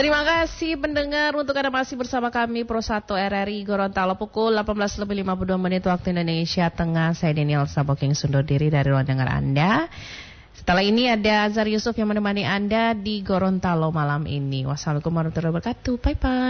Terima kasih pendengar untuk Anda masih bersama kami Pro 1 RRI Gorontalo pukul 18.52 waktu Indonesia Tengah. Saya Daniel Saboking sundur diri dari ruang dengar Anda. Setelah ini ada Azhar Yusuf yang menemani Anda di Gorontalo malam ini. Wassalamualaikum warahmatullahi wabarakatuh. Bye bye.